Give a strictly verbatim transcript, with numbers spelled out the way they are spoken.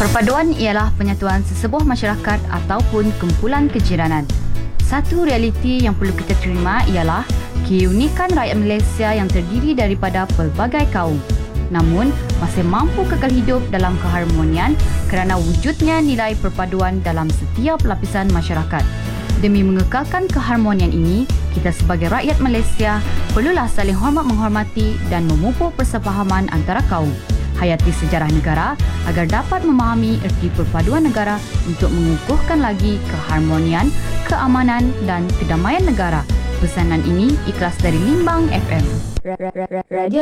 Perpaduan ialah penyatuan sesebuah masyarakat ataupun kumpulan kejiranan. Satu realiti yang perlu kita terima ialah keunikan rakyat Malaysia yang terdiri daripada pelbagai kaum. Namun, masih mampu kekal hidup dalam keharmonian kerana wujudnya nilai perpaduan dalam setiap lapisan masyarakat. Demi mengekalkan keharmonian ini, kita sebagai rakyat Malaysia perlulah saling hormat menghormati dan memupuk persefahaman antara kaum. Hayati sejarah negara agar dapat memahami erti perpaduan negara untuk mengukuhkan lagi keharmonian, keamanan dan kedamaian negara. Pesanan ini ikhlas dari Limbang F M. Radio